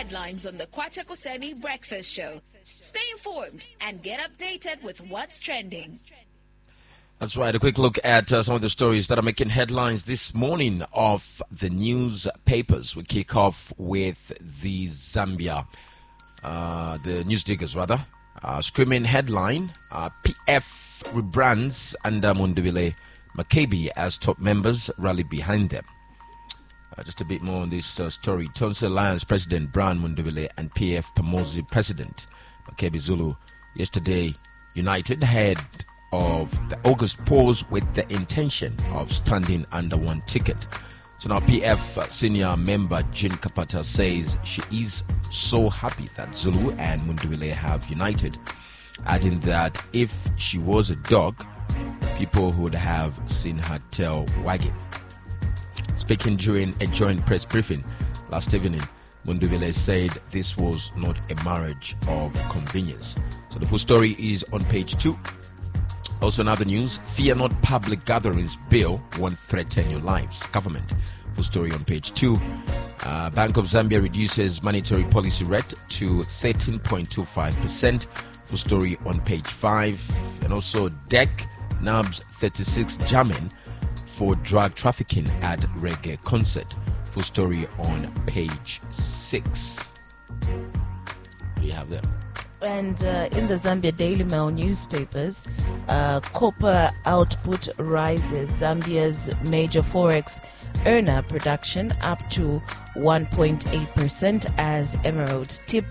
headlines on the Kwacha Kuseni Breakfast Show. Stay informed and get updated with what's trending. That's right. A quick look at some of the stories that are making headlines this morning of the newspapers. We kick off with the Zambia, the News Diggers rather. Screaming headline, PF rebrands under Mundubile Maccabi as top members rally behind them. Just a bit more on this story. Tonsil Alliance President Brian Mundubile and PF Pamozi President Maccabi Zulu yesterday united ahead of the August polls with the intention of standing under one ticket. So now PF senior member Jean Kapata says she is so happy that Zulu and Mundubile have united, adding that if she was a dog, people would have seen her tail wagging. Speaking during a joint press briefing last evening, Mundubile said this was not a marriage of convenience. So the full story is on page 2. Also in other news, fear not public gatherings bill won't threaten your lives. Government. Full story on page 2. Bank of Zambia reduces monetary policy rate to 13.25%. Full story on page 5. And also DEC nabs 36 jamming for drug trafficking at reggae concert. Full story on page 6. What do you have there? And in the Zambia Daily Mail newspapers, copper output rises. Zambia's major forex earner production up to 1.8% as emeralds tip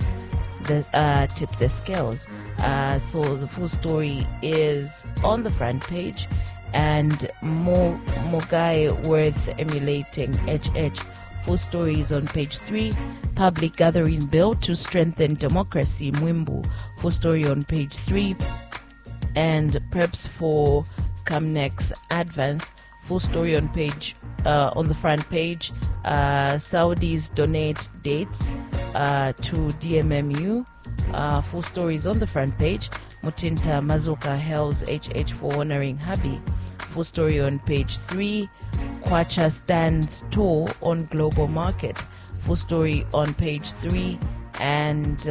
the scales. So the full story is on the front page, and Mogai worth emulating HH. Full story is on page 3. Public gathering bill to strengthen democracy, Mwimbu. Full story on page 3. And preps for Camnex advance. Full story on page on the front page. Saudis donate dates to DMMU. Full story is on the front page. Mutinta Mazuka hails HH for honoring Habi. Full story on page 3. Kwacha stands tall on global market. Full story on page 3. And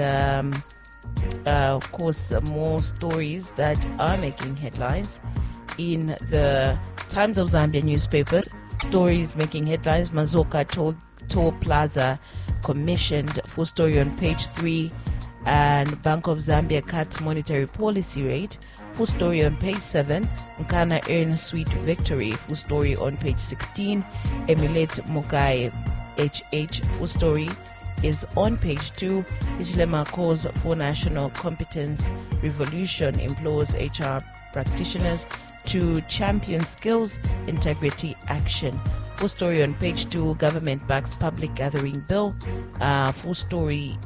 of course more stories that are making headlines in the Times of Zambia newspapers. Stories making headlines. Mazoka Toll Plaza commissioned. Full story on page 3. And Bank of Zambia cuts monetary policy rate. Full story on page 7. Nkana earns sweet victory. Full story on page 16. Emulate Mogai HH. Full story is on page 2. Ichilema calls for national competence revolution, implores HR practitioners to champion skills integrity action. Full story on page 2. Government backs public gathering bill. Full story